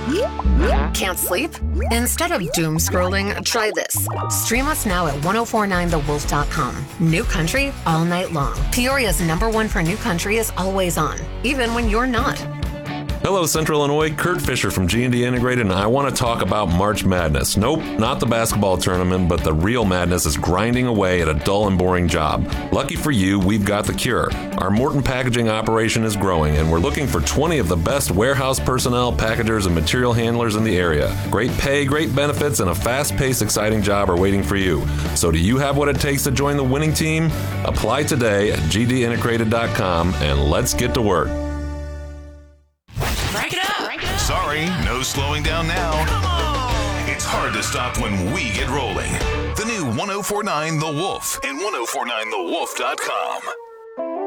Can't sleep? Instead of doom scrolling, try this. Stream us now at 1049thewolf.com. New country all night long. Peoria's #1 for new country is always on, even when you're not. Hello, Central Illinois. Kurt Fisher from G&D Integrated, and I want to talk about March Madness. Nope, not the basketball tournament, but the real madness is grinding away at a dull and boring job. Lucky for you, we've got the cure. Our Morton packaging operation is growing, and we're looking for 20 of the best warehouse personnel, packagers, and material handlers in the area. Great pay, great benefits, and a fast-paced, exciting job are waiting for you. So do you have what it takes to join the winning team? Apply today at gdintegrated.com, and let's get to work. Sorry, no slowing down now. Come on! It's hard to stop when we get rolling. The new 1049 The Wolf and 1049thewolf.com.